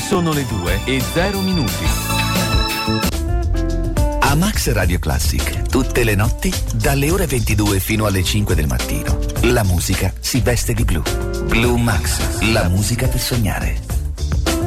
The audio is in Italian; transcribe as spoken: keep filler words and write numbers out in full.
Sono le due e zero minuti. A Max Radio Classic, tutte le notti, dalle ore ventidue fino alle cinque del mattino, la musica si veste di blu. Blue Max, la musica per sognare.